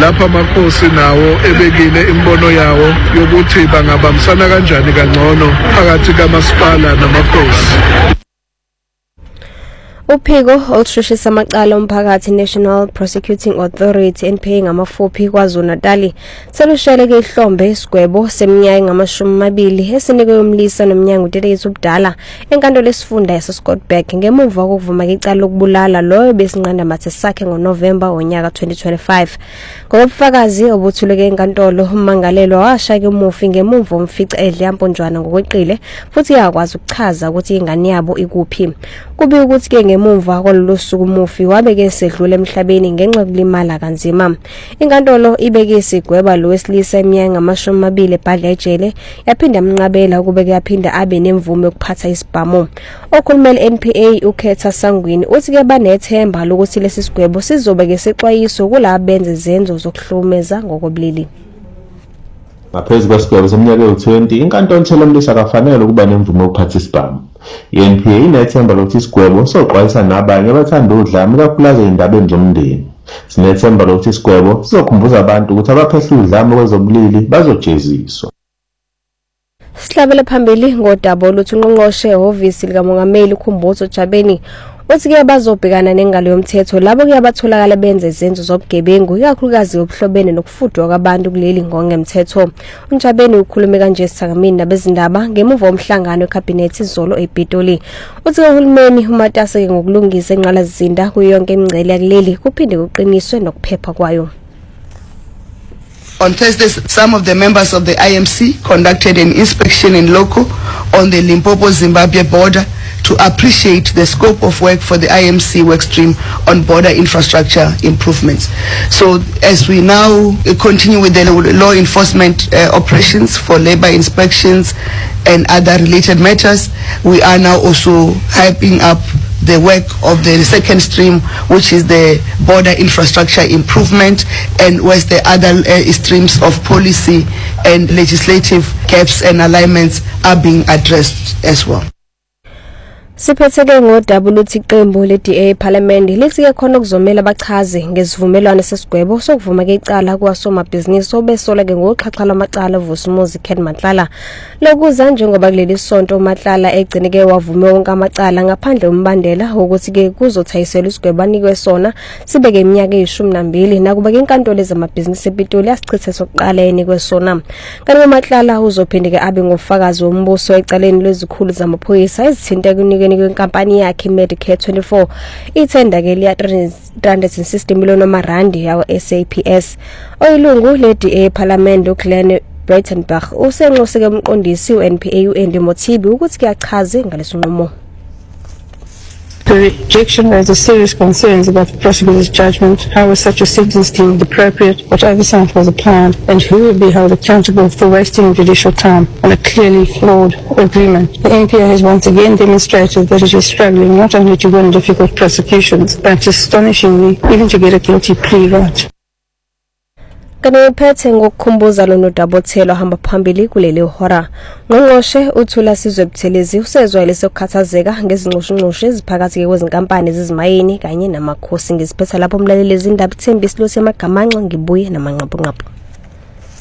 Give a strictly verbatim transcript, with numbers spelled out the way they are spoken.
lapha amakhosi nawo ebekile imbono yawo yokuthi bangabambisana kanjani kangcono phakathi kamasipala namakhosi. Uphiko olusheshisa amacala omphakathi National Prosecuting Authority N P A ngamafuphi KwaZulu-Natal selusheleke ihlombe isigwebo seminyaka ngamashumi amabili esinikwe umlisa nomnyango uDelete ubudala enkantolo lesifunda yaseScottburg ngemuva kokuvuma icala lokubulala loyo besinqanda mathe sakhe ngoNovember onyaka twenty twenty-five. Ngokubufakazi obuthuleke enkantolo umangalelwa washaya umufi ngemuva umfica edle amponjwana ngokweqile futhi yakwazi ukuchaza ukuthi ingane yabo ikuphi. Kubi ukuthi ke ngemuva kwalolu suku umufi wabeke esedlule emhlabeni ngenxa yokulimala kanzima. Inkantolo ibeke isigweba lo wesilisa eminyaka ngamashumi amabili ebhadla ejele yaphinda amnqabela ukubeke yaphinda abe nemvume yokuphatha isibhamu. Okhulumela N P A uKhetha Sangwini uthi ke banethemba lokuthi lesi sigwebo sizobeke sexwayiso kulabo benze izenzo zokuhlumeza ngokobulili. Ngaphezu kwesigwebo seminyaka ewu-twenty, inkantolo ithela umlisa akafanele ukuba nemvume yokuphatha isibhamu. I-N P A inethemba lokuthi isigwebo soxwayisa nabanye abathanda udlame kakhulukazi ezindabeni zomndeni. Sinethemba lokuthi isigwebo sizokhumbuza abantu ukuthi abaphehla udlame kwezobulili bazojeziswa. Sihlabele phambili ngodaba oluthi uNgqongqoshe ehhovisi likamongameli uKhumbuzo Jabeni uthi ke bazobhekana nengalo yomthetho labo kuyabatholakala benze izenzo zobugebengu ikakhulukazi obuhlobene nokufudwa kwabantu kuleli ngongemthetho. uNjabeni ukhulume kanje eSakamini nabezindaba ngemuva omhlangano weCabinet izolo ePitoli. Uthi uhulumeni umatase ngokulungisa enqalazizinda kuyonke imingcele yakuleli kuphinde kuqiniswe nokuphepha kwayo. On Thursday, some of the members of the I M C conducted an inspection in Loko on the Limpopo-Zimbabwe border to appreciate the scope of work for the I M C workstream on border infrastructure improvements. So as we now continue with the law enforcement uh, operations for labor inspections and other related matters, we are now also hyping up the work of the second stream, which is the border infrastructure improvement, and was the other uh, streams of policy and legislative gaps and alignments are being addressed as well. Siphetheke ngodaba oluthi iqembu le-D A Parliament lithi ke khona ukuzomela abachazi ngesivumelwano sesigwebo sokuvuma ke icala kwasomabhizinisi obesola ke ngoxhaxha lamacala uVusumuzi Ken Matlala. Lokuza njengoba kuleli sonto uMatlala egcineke wavume wonke amacala ngaphandle umbandela ukuthi ke kuzothayiselwa isigwebo anikwe sona sibeke iminyaka eyishumi nambili nakuba ke inkantolo ezamabhizinisi ePitoli yasichithe sokuqala enikwe sona. Kanti uMatlala uzophinde ke abe ngofakazi wombuso ecaleni lwezikhulu zamaphoyisa ezithinta kunikwe kwenkampani yakhe Medicare twenty-four ithenda ke liya three hundred sixty million amarandi yawo S A P S. Oyilungu le-D A Parliament uGlenn Breitenbach usenxuse ke umqondisi we-N P A uAndy Mothibi ukuthi kuyachaze ngalesinqumo. The rejection raises serious concerns about the prosecutor's judgment, how was such a sentence deemed appropriate, what oversight was applied, and who will be held accountable for wasting judicial time on a clearly flawed agreement. The N P A has once again demonstrated that it is struggling not only to win difficult prosecutions, but astonishingly even to get a guilty plea right. Kanti uphethe ngokukhumbuza lo nodabothelo hamba phambili kuleli hora. Ngqongqoshe uthula sizwe Buthelezi usezwa lesokhathazeka ngezinxushunxushu eziphakathi kwezinkampani ezizimayini kanye namakhosi ngiziphetha lapho umlaleli izindaba ithembisi lo semagamanxa ngibuye namanqaphu nqaphu.